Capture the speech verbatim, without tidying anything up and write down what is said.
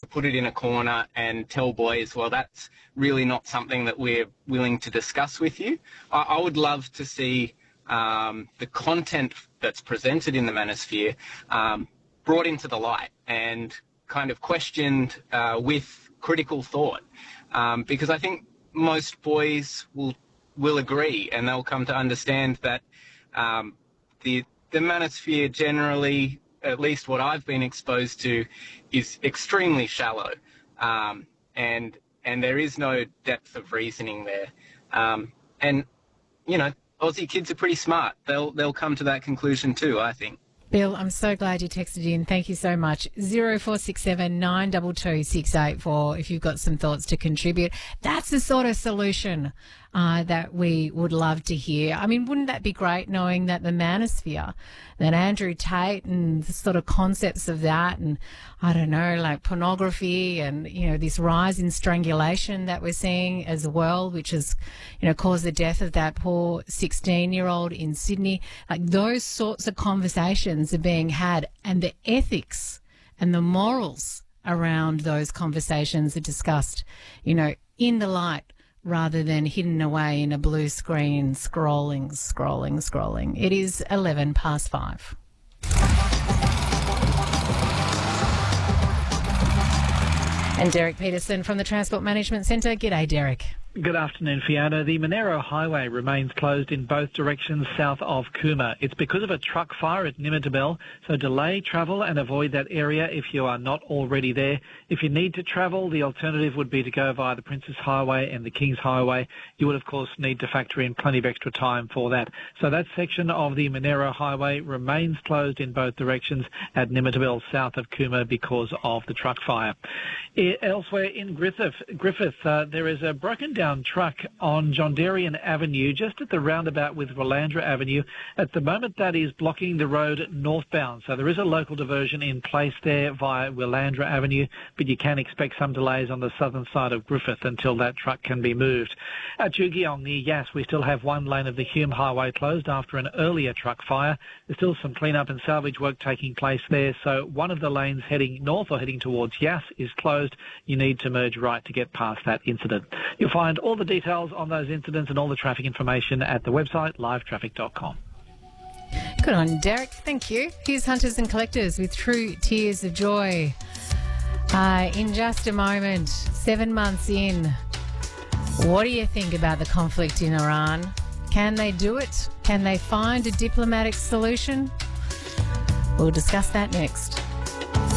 put it in a corner and tell boys, well, that's really not something that we're willing to discuss with you. I, I would love to see um, the content that's presented in the manosphere um, brought into the light and kind of questioned uh, with critical thought, um, because I think most boys will will agree and they'll come to understand that um, the the manosphere generally, at least what I've been exposed to, is extremely shallow, um, and and there is no depth of reasoning there. Um, and you know, Aussie kids are pretty smart. They'll they'll come to that conclusion too, I think. Bill, I'm so glad you texted in. Thank you so much. zero four six seven nine two two six eight four if you've got some thoughts to contribute. That's the sort of solution uh, that we would love to hear. I mean, wouldn't that be great knowing that the manosphere, that Andrew Tate and the sort of concepts of that and, I don't know, like pornography and, you know, this rise in strangulation that we're seeing as well, which has, you know, caused the death of that poor sixteen-year-old in Sydney. Like those sorts of conversations are being had, and the ethics and the morals around those conversations are discussed, you know, in the light rather than hidden away in a blue screen, scrolling, scrolling, scrolling. It is eleven past five. And Derek Peterson from the Transport Management Centre. G'day, Derek. Good afternoon, Fiona. The Monero Highway remains closed in both directions south of Cooma. It's because of a truck fire at Nimmitabel, so delay travel and avoid that area if you are not already there. If you need to travel, the alternative would be to go via the Princess Highway and the Kings Highway. You would, of course, need to factor in plenty of extra time for that. So that section of the Monero Highway remains closed in both directions at Nimmitabel south of Cooma because of the truck fire. Elsewhere in Griffith, Griffith uh, there is a broken down truck on John Darien Avenue, just at the roundabout with Willandra Avenue. At the moment, that is blocking the road northbound. So there is a local diversion in place there via Willandra Avenue, but you can expect some delays on the southern side of Griffith until that truck can be moved. At Jugiong near Yass, we still have one lane of the Hume Highway closed after an earlier truck fire. There's still some clean-up and salvage work taking place there, so one of the lanes heading north or heading towards Yass is closed. You need to merge right to get past that incident. You'll find all the details on those incidents and all the traffic information at the website live traffic dot com. Good on, Derek. Thank you. Here's Hunters and Collectors with True Tears of Joy. Uh, in just a moment, seven months in, what do you think about the conflict in Iran? Can they do it? Can they find a diplomatic solution? We'll discuss that next.